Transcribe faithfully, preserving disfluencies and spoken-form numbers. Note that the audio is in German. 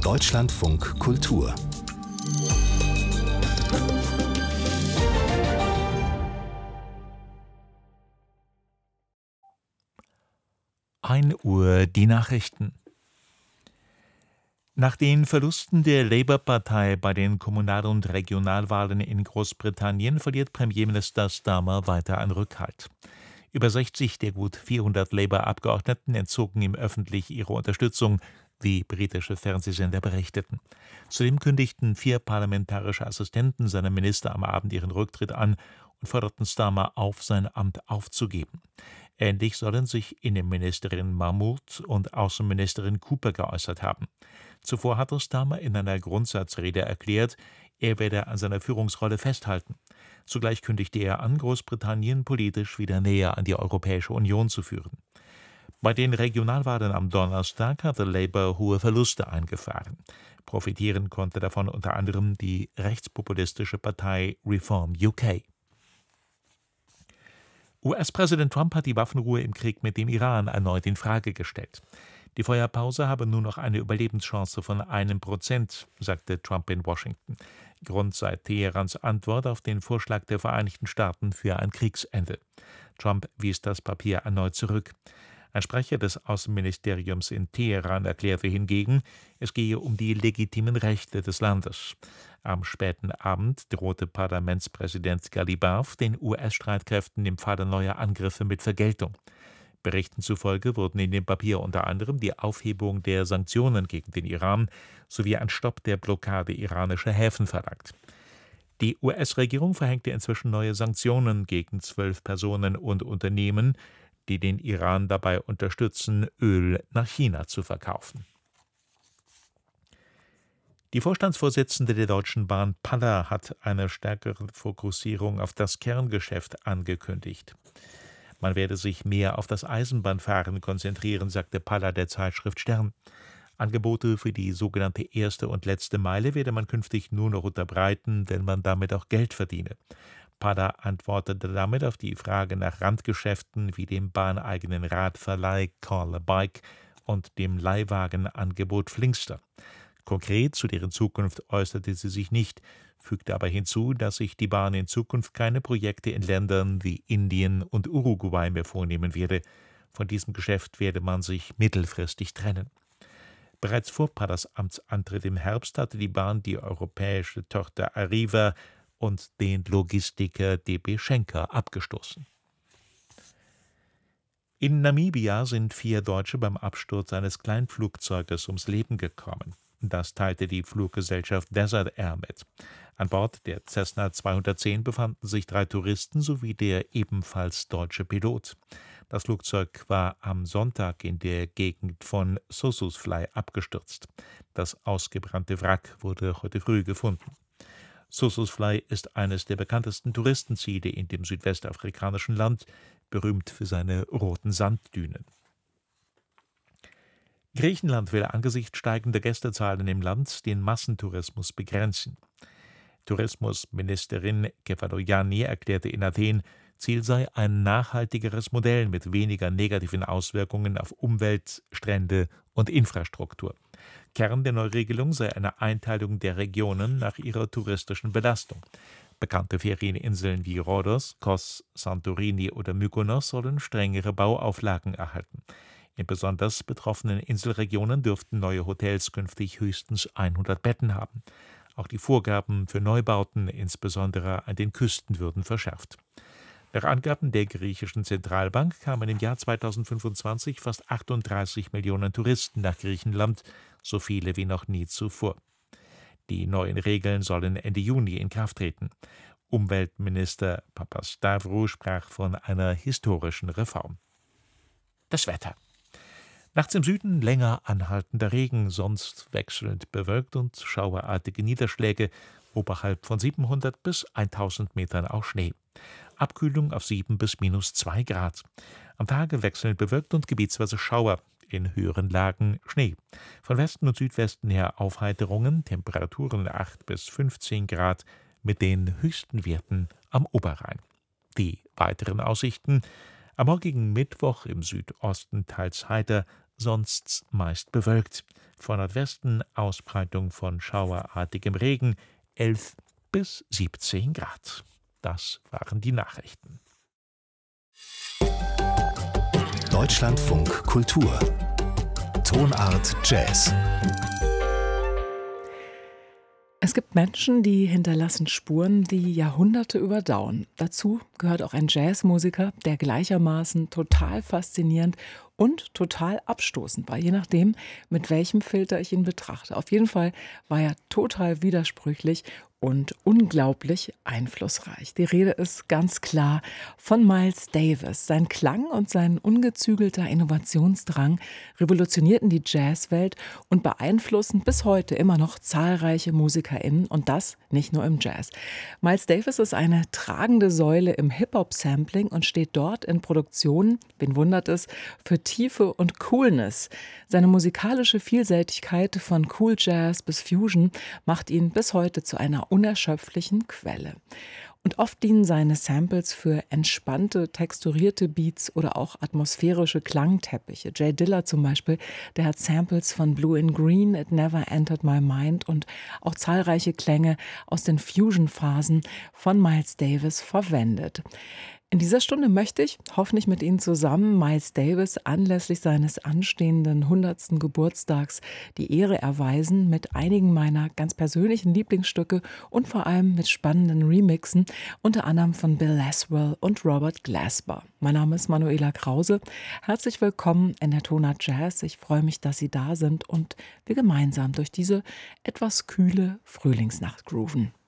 Deutschlandfunk Kultur. ein Uhr die Nachrichten. Nach den Verlusten der Labour-Partei bei den Kommunal- und Regionalwahlen in Großbritannien verliert Premierminister Starmer weiter an Rückhalt. Über sechzig der gut vierhundert Labour-Abgeordneten entzogen ihm öffentlich ihre Unterstützung, wie britische Fernsehsender berichteten. Zudem kündigten vier parlamentarische Assistenten seiner Minister am Abend ihren Rücktritt an und forderten Starmer auf, sein Amt aufzugeben. Ähnlich sollen sich Innenministerin Mahmood und Außenministerin Cooper geäußert haben. Zuvor hatte Starmer in einer Grundsatzrede erklärt, er werde an seiner Führungsrolle festhalten. Zugleich kündigte er an, Großbritannien politisch wieder näher an die Europäische Union zu führen. Bei den Regionalwahlen am Donnerstag hatte Labour hohe Verluste eingefahren. Profitieren konnte davon unter anderem die rechtspopulistische Partei Reform U K. U S-Präsident Trump hat die Waffenruhe im Krieg mit dem Iran erneut in Frage gestellt. Die Feuerpause habe nur noch eine Überlebenschance von einem Prozent, sagte Trump in Washington. Grund sei Teherans Antwort auf den Vorschlag der Vereinigten Staaten für ein Kriegsende. Trump wies das Papier erneut zurück. Ein Sprecher des Außenministeriums in Teheran erklärte hingegen, es gehe um die legitimen Rechte des Landes. Am späten Abend drohte Parlamentspräsident Ghalibaf den U S-Streitkräften im Falle neuer Angriffe mit Vergeltung. Berichten zufolge wurden in dem Papier unter anderem die Aufhebung der Sanktionen gegen den Iran sowie ein Stopp der Blockade iranischer Häfen verlangt. Die U S-Regierung verhängte inzwischen neue Sanktionen gegen zwölf Personen und Unternehmen, die den Iran dabei unterstützen, Öl nach China zu verkaufen. Die Vorstandsvorsitzende der Deutschen Bahn, Palla, hat eine stärkere Fokussierung auf das Kerngeschäft angekündigt. Man werde sich mehr auf das Eisenbahnfahren konzentrieren, sagte Palla der Zeitschrift Stern. Angebote für die sogenannte erste und letzte Meile werde man künftig nur noch unterbreiten, wenn man damit auch Geld verdiene. Palla antwortete damit auf die Frage nach Randgeschäften wie dem bahneigenen Radverleih Call a Bike und dem Leihwagenangebot Flingster. Konkret zu deren Zukunft äußerte sie sich nicht, fügte aber hinzu, dass sich die Bahn in Zukunft keine Projekte in Ländern wie Indien und Uruguay mehr vornehmen werde. Von diesem Geschäft werde man sich mittelfristig trennen. Bereits vor Pallas Amtsantritt im Herbst hatte die Bahn die europäische Tochter Arriva und den Logistiker D B Schenker abgestoßen. In Namibia sind vier Deutsche beim Absturz eines Kleinflugzeuges ums Leben gekommen. Das teilte die Fluggesellschaft Desert Air mit. An Bord der Cessna zweihundertzehn befanden sich drei Touristen sowie der ebenfalls deutsche Pilot. Das Flugzeug war am Sonntag in der Gegend von Sossusvlei abgestürzt. Das ausgebrannte Wrack wurde heute früh gefunden. Sossusvlei ist eines der bekanntesten Touristenziele in dem südwestafrikanischen Land, berühmt für seine roten Sanddünen. Griechenland will angesichts steigender Gästezahlen im Land den Massentourismus begrenzen. Tourismusministerin Kefalogianni erklärte in Athen, Ziel sei ein nachhaltigeres Modell mit weniger negativen Auswirkungen auf Umwelt, Strände und Infrastruktur. Kern der Neuregelung sei eine Einteilung der Regionen nach ihrer touristischen Belastung. Bekannte Ferieninseln wie Rhodos, Kos, Santorini oder Mykonos sollen strengere Bauauflagen erhalten. In besonders betroffenen Inselregionen dürften neue Hotels künftig höchstens hundert Betten haben. Auch die Vorgaben für Neubauten, insbesondere an den Küsten, würden verschärft. Nach Angaben der griechischen Zentralbank kamen im Jahr zweitausendfünfundzwanzig fast achtunddreißig Millionen Touristen nach Griechenland, so viele wie noch nie zuvor. Die neuen Regeln sollen Ende Juni in Kraft treten. Umweltminister Papastavroou sprach von einer historischen Reform. Das Wetter. Nachts im Süden länger anhaltender Regen, sonst wechselnd bewölkt und schauerartige Niederschläge, oberhalb von siebenhundert bis tausend Metern auch Schnee. Abkühlung auf sieben bis minus zwei Grad. Am Tage wechselnd bewölkt und gebietsweise Schauer, in höheren Lagen Schnee. Von Westen und Südwesten her Aufheiterungen, Temperaturen acht bis fünfzehn Grad mit den höchsten Werten am Oberrhein. Die weiteren Aussichten: am morgigen Mittwoch im Südosten teils heiter, sonst meist bewölkt. Von Nordwesten Ausbreitung von schauerartigem Regen, elf bis siebzehn Grad. Das waren die Nachrichten. Deutschlandfunk Kultur. Tonart Jazz. Es gibt Menschen, die hinterlassen Spuren, die Jahrhunderte überdauern. Dazu gehört auch ein Jazzmusiker, der gleichermaßen total faszinierend und total abstoßend war, je nachdem, mit welchem Filter ich ihn betrachte. Auf jeden Fall war er total widersprüchlich und unglaublich einflussreich. Die Rede ist ganz klar von Miles Davis. Sein Klang und sein ungezügelter Innovationsdrang revolutionierten die Jazzwelt und beeinflussen bis heute immer noch zahlreiche MusikerInnen, und das nicht nur im Jazz. Miles Davis ist eine tragende Säule im Hip-Hop-Sampling und steht dort in Produktionen, wen wundert es, für Tiefe und Coolness. Seine musikalische Vielseitigkeit von Cool Jazz bis Fusion macht ihn bis heute zu einer unerschöpflichen Quelle. Und oft dienen seine Samples für entspannte, texturierte Beats oder auch atmosphärische Klangteppiche. Jay Dilla zum Beispiel, der hat Samples von Blue in Green, It Never Entered My Mind und auch zahlreiche Klänge aus den Fusion-Phasen von Miles Davis verwendet. In dieser Stunde möchte ich, hoffentlich mit Ihnen zusammen, Miles Davis anlässlich seines anstehenden hundertsten Geburtstags die Ehre erweisen mit einigen meiner ganz persönlichen Lieblingsstücke und vor allem mit spannenden Remixen, unter anderem von Bill Laswell und Robert Glasper. Mein Name ist Manuela Krause. Herzlich willkommen in der Tonart Jazz. Ich freue mich, dass Sie da sind und wir gemeinsam durch diese etwas kühle Frühlingsnacht grooven.